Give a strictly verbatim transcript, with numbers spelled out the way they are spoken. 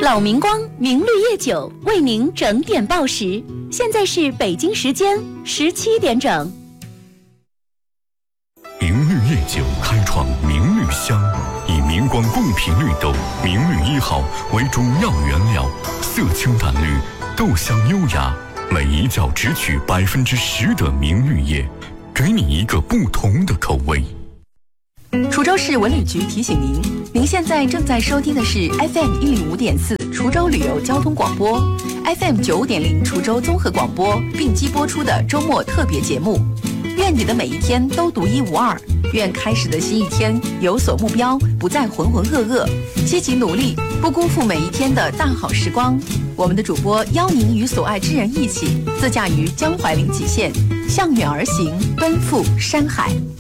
老明光明绿叶酒为您整点报时，现在是北京时间十七点整。 明绿叶酒开创明绿香，以明光贡品绿豆明绿一号为主要原料，色清淡绿，豆香优雅，每一窖只取百分之十的明绿叶，给你一个不同的口味。 滁州市文旅局提醒您，您现在正在收听的是 F M 一零五点四滁州旅游交通广播 ，F M 九五点零滁州综合广播并机播出的周末特别节目。愿你的每一天都独一无二，愿开始的新一天有所目标，不再浑浑噩噩，积极努力，不辜负每一天的大好时光。我们的主播邀您与所爱之人一起，自驾于江淮临济县，向远而行，奔赴山海。